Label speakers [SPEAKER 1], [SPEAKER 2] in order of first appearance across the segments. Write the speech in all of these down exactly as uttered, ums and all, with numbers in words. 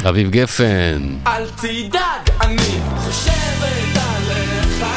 [SPEAKER 1] אביב גפן.
[SPEAKER 2] אל תדאג, אני חושבת עליך,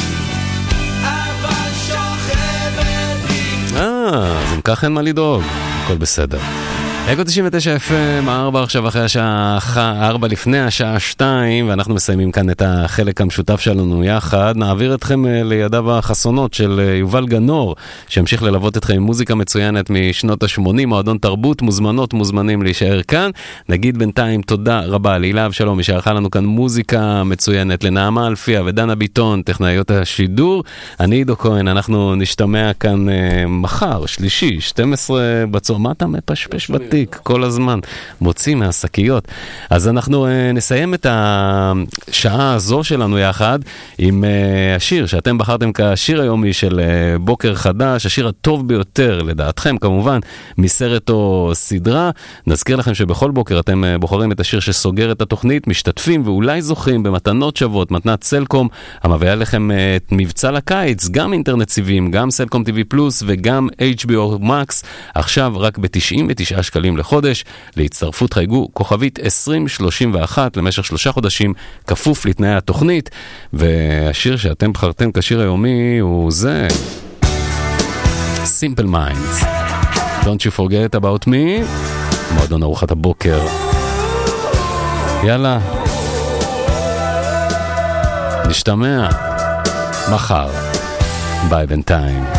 [SPEAKER 2] אבל שוכבת איתך.
[SPEAKER 1] אה, אז אם כך אין מה לדאוג, הכל בסדר. אקו תשעים ותשע אף אם, ארבע עכשיו אחרי השעה, ארבע לפני השעה שתיים, ואנחנו מסיימים כאן את החלק המשותף שלנו יחד. נעביר אתכם לידיו החסונות של יובל גנור, שהמשיך ללוות אתכם עם מוזיקה מצוינת משנות ה-שמונים, מועדון תרבות, מוזמנות, מוזמנים להישאר כאן. נגיד בינתיים תודה רבה להילה אבשלום, מי שערכה לנו כאן מוזיקה מצוינת, לנעמה אלפיה ודנה ביטון, טכנאיות השידור. אני עידו כהן, אנחנו נשתמע כאן מחר, שלישי, שתים עשרה בצהריים. מה אתה מפשפש בתיק? כל הזמן מוציא מהשקיות. אז אנחנו uh, נסיים את השעה הזו שלנו יחד עם uh, השיר שאתם בחרתם כשיר היומי של uh, בוקר חדש, השיר הטוב ביותר לדעתכם כמובן מסרט או סדרה. נזכיר לכם שבכל בוקר אתם uh, בוחרים את השיר שסוגר את התוכנית, משתתפים ואולי זוכים במתנות שוות, מתנת סלקום המביאה לכם uh, את מבצע לקיץ, גם אינטרנט סיבים, גם סלקום טי וי פלוס וגם אייץ' בי או Max, עכשיו רק ב-תשעים ותשעה שקלים לחודש. להצטרפות חייגו כוכבית עשרים שלושים ואחת למשך שלושה חודשים, כפוף לתנאי התוכנית. והשיר שאתם בחרתם כשיר היומי הוא זה Simple Minds, Don't you forget about me, מועדון ארוחת הבוקר. יאללה, נשתמע מחר. ביי בינתיים.